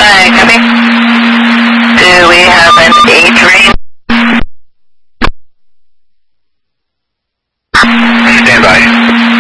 Hi, copy. Do we have an A-train? Stand by.